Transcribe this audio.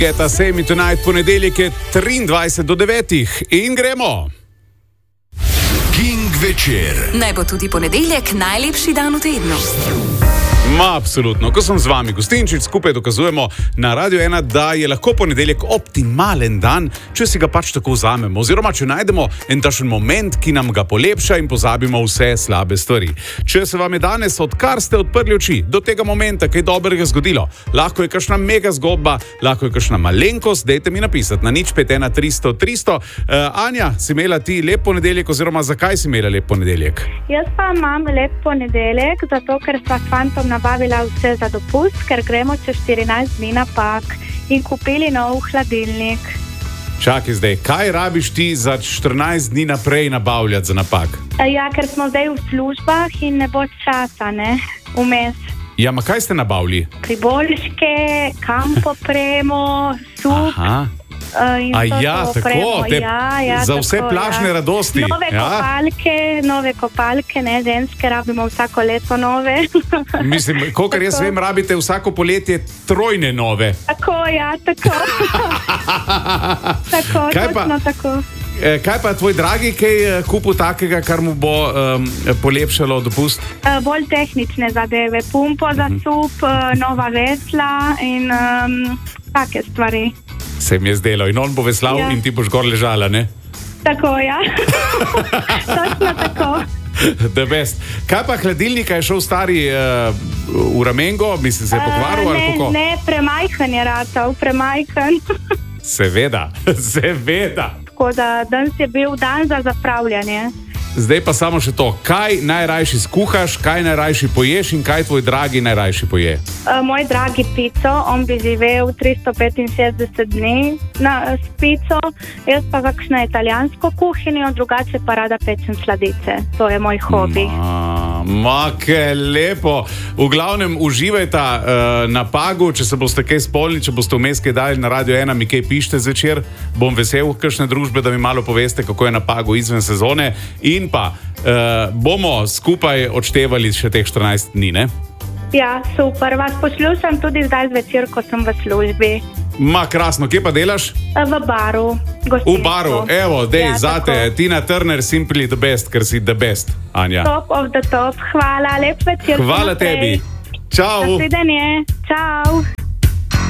Ta Say Me Tonight, ponedeljek je 23 do 9 in gremo. King večer. Naj bo tudi ponedeljek najlepši dan v tednu. Absolutno. Ko sem z vami, Gostinčič, skupaj dokazujemo na Radio 1, da je lahko ponedeljek optimalen dan, če si ga pač tako vzamemo. Oziroma, če najdemo en takšen moment, ki nam ga polepša in pozabimo vse slabe stvari. Če se vam je danes, odkar ste odprli oči, do tega momenta kaj dobrega zgodilo, lahko je kakšna mega zgodba, lahko je kakšna malenkost, dajte mi napisati na 051 300 300. Anja, si imela ti lep ponedeljek, oziroma zakaj si imela lep ponedeljek? Jaz pa imam lep ponedeljek, zato ker sva s fantom nabavila vse za dopust, ker gremo čez 14 dni na Pag in kupili nov hladilnik. Čakaj zdaj, kaj rabiš ti za 14 dni naprej nabavljati za na Pag? Ja, ker smo zdaj v službah in ne bo časa, ne, vmes. Ja, ma kaj ste nabavili? Priboljške, kampopremo, sup. Aha. Tako, za vse plažne radosti. Nove kopalke, ne, ženske rabimo vsako leto nove. Mislim, kolikor jaz vem, rabite vsako poletje trojne nove. Tako, ja, tako. Tako. Kaj pa tvoj dragi, kaj kupil takega, kar mu bo polepšalo dopust? Bolj tehnične zadeve, pumpo za sup, nova vesla in take stvari. Se mi je zdelo. In on bo veslal, ja. In ti boš gor ležala, ne? Tako, ja. Točno tako. The best. Kaj pa hladilnika je šel stari v ramengo? Mislim, se je pokvaril ali kako? Ne, premajhen je ratal, premajhen. Seveda. Tako da danes je bil dan za zapravljanje. Zdaj pa samo še to. Kaj najrajši skuhaš, kaj najrajši poješ in kaj tvoj dragi najrajši poje? Moj dragi pico, on bi živel 365 dni s pico, jaz pa kakšno italijansko kuhinjo, drugače pa rada pečem sladice. To je moj hobi. Ke lepo. V glavnem uživajta na Pagu, če se boste kaj spolni, če boste vmes kaj dali na Radio 1, mi kaj pište zvečer, bom vesel kakšne družbe, da mi malo poveste, kako je na Pagu izven sezone. In pa bomo skupaj odštevali še teh 14 dni, ne? Ja, super. Vas poslušam tudi zdaj zvečer, ko sem v službi. Krasno. Kje pa delaš? V baru. V baru. Evo, dej, zate. Tina Turner, simply the best, ker si the best, Anja. Top of the top. Hvala. Lep večer. Hvala tebi. Čau. Nasvidenje. Čau.